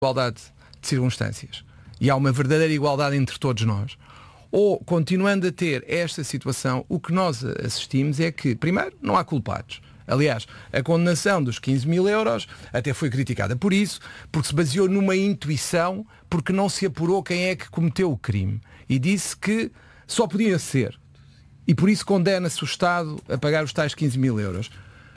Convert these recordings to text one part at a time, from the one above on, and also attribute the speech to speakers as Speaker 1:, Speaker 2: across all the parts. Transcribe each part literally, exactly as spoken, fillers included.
Speaker 1: igualdade de circunstâncias e há uma verdadeira igualdade entre todos nós, ou continuando a ter esta situação, o que nós assistimos é que, primeiro, não há culpados. Aliás, a condenação dos quinze mil euros até foi criticada por isso, porque se baseou numa intuição, porque não se apurou quem é que cometeu o crime. E disse que só podia ser. E por isso condena-se o Estado a pagar os tais quinze mil euros.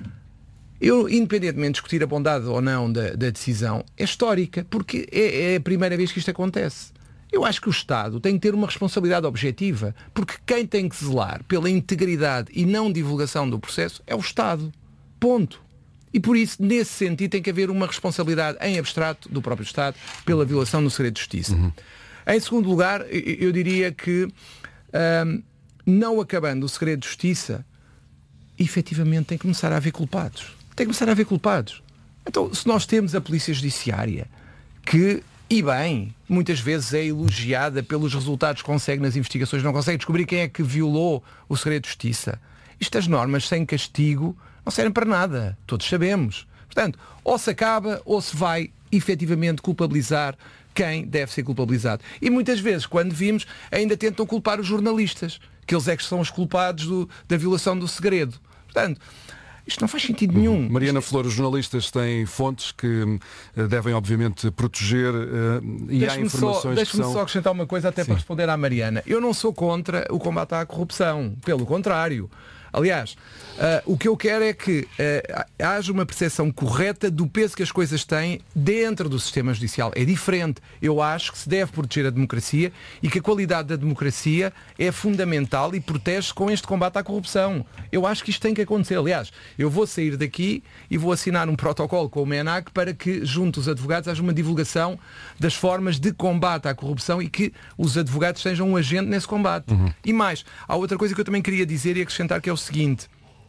Speaker 1: Eu, independentemente de discutir a bondade ou não da, da decisão, é histórica, porque é, é a primeira vez que isto acontece. Eu acho que o Estado tem que ter uma responsabilidade objetiva, porque quem tem que zelar pela integridade e não divulgação do processo é o Estado. Ponto. E por isso, nesse sentido, tem que haver uma responsabilidade em abstrato do próprio Estado pela violação do segredo de justiça. Uhum. Em segundo lugar, eu diria que, hum, não acabando o segredo de justiça, efetivamente tem que começar a haver culpados. Tem que começar a haver culpados. Então, se nós temos a Polícia Judiciária, que, e bem, muitas vezes é elogiada pelos resultados que consegue nas investigações, não consegue descobrir quem é que violou o segredo de justiça. Estas normas sem castigo não servem para nada. Todos sabemos. Portanto, ou se acaba ou se vai efetivamente culpabilizar quem deve ser culpabilizado. E muitas vezes, quando vimos, ainda tentam culpar os jornalistas, que eles é que são os culpados do, da violação do segredo. Portanto, isto não faz sentido nenhum.
Speaker 2: Mariana Flor, os jornalistas têm fontes que uh, devem, obviamente, proteger uh, e há informações
Speaker 1: só,
Speaker 2: que
Speaker 1: Deixe-me
Speaker 2: são...
Speaker 1: só acrescentar uma coisa até Sim. para responder à Mariana. Eu não sou contra o combate à corrupção. Pelo contrário. Aliás, uh, o que eu quero é que uh, haja uma percepção correta do peso que as coisas têm dentro do sistema judicial. É diferente. Eu acho que se deve proteger a democracia e que a qualidade da democracia é fundamental e protege-se com este combate à corrupção. Eu acho que isto tem que acontecer. Aliás, eu vou sair daqui e vou assinar um protocolo com o MENAC para que, junto aos advogados, haja uma divulgação das formas de combate à corrupção e que os advogados sejam um agente nesse combate. Uhum. E mais, há outra coisa que eu também queria dizer e acrescentar, que é o seguinte: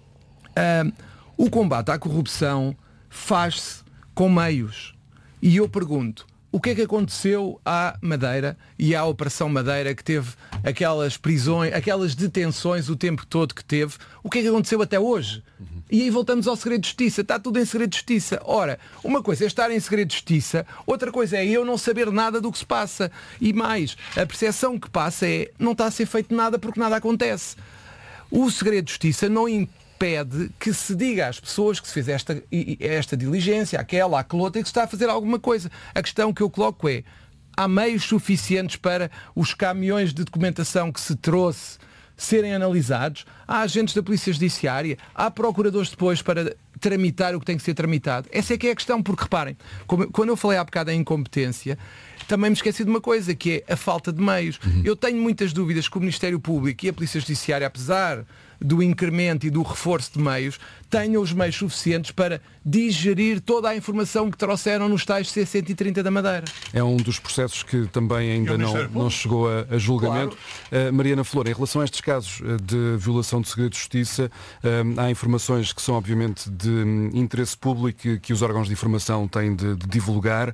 Speaker 1: uh, o combate à corrupção faz-se com meios. E eu pergunto, o que é que aconteceu à Madeira e à Operação Madeira, que teve aquelas prisões, aquelas detenções o tempo todo que teve? O que é que aconteceu até hoje? Uhum. E aí voltamos ao segredo de justiça. Está tudo em segredo de justiça. Ora, uma coisa é estar em segredo de justiça, outra coisa é eu não saber nada do que se passa. E mais, a percepção que passa é não está a ser feito nada porque nada acontece. O segredo de justiça não impede que se diga às pessoas que se fez esta, esta diligência, aquela, aquela outra, e que se está a fazer alguma coisa. A questão que eu coloco é, há meios suficientes para os caminhões de documentação que se trouxe serem analisados? Há agentes da Polícia Judiciária? Há procuradores depois para tramitar o que tem que ser tramitado? Essa é que é a questão, porque reparem, como, quando eu falei há bocado em incompetência, também me esqueci de uma coisa, que é a falta de meios. Uhum. Eu tenho muitas dúvidas que o Ministério Público e a Polícia Judiciária, apesar do incremento e do reforço de meios, tenham os meios suficientes para digerir toda a informação que trouxeram nos tais C cento e trinta da Madeira.
Speaker 2: É um dos processos que também ainda não, não chegou a, a julgamento. Claro. Uh, Mariana Flor, em relação a estes casos de violação de segredo de justiça, uh, há informações que são obviamente de um, interesse público que, que os órgãos de informação têm de, de divulgar,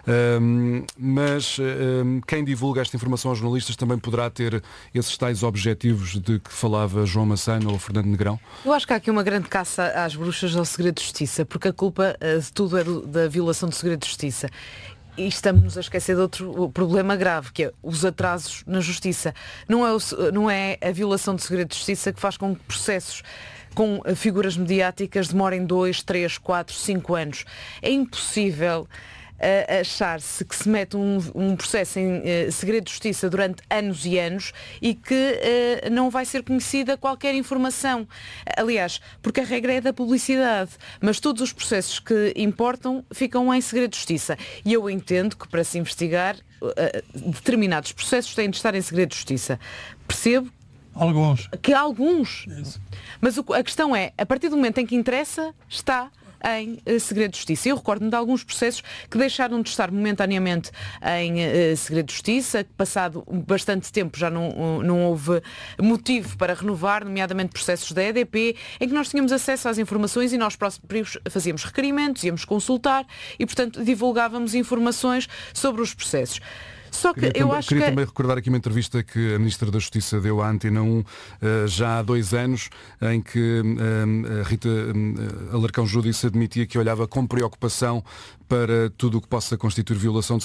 Speaker 2: uh, mas uh, quem divulga esta informação aos jornalistas também poderá ter esses tais objetivos de que falava João Massano ou Fernando Negrão?
Speaker 3: Eu acho que há aqui uma grande caça às bruxas ao segredo de justiça, porque a culpa de tudo é do, da violação do segredo de justiça. E estamos a esquecer de outro problema grave, que é os atrasos na justiça. Não é, o, não é a violação do segredo de justiça que faz com que processos com figuras mediáticas demorem dois, três, quatro, cinco anos. É impossível a achar-se que se mete um, um processo em uh, segredo de justiça durante anos e anos e que uh, não vai ser conhecida qualquer informação. Aliás, porque a regra é da publicidade, mas todos os processos que importam ficam em segredo de justiça. E eu entendo que para se investigar uh, determinados processos têm de estar em segredo de justiça. Percebo
Speaker 4: Alguns.
Speaker 3: que há alguns.
Speaker 4: Isso.
Speaker 3: Mas o, a questão é, a partir do momento em que interessa, está em uh, segredo de justiça. Eu recordo-me de alguns processos que deixaram de estar momentaneamente em uh, segredo de justiça, que passado bastante tempo já não, uh, não houve motivo para renovar, nomeadamente processos da E D P, em que nós tínhamos acesso às informações e nós próprios fazíamos requerimentos, íamos consultar e, portanto, divulgávamos informações sobre os processos. Só que
Speaker 2: queria
Speaker 3: eu
Speaker 2: também,
Speaker 3: acho
Speaker 2: queria
Speaker 3: que...
Speaker 2: também recordar aqui uma entrevista que a Ministra da Justiça deu à Antena um uh, já há dois anos, em que um, a Rita um, Alarcão Júdice admitia que olhava com preocupação para tudo o que possa constituir violação de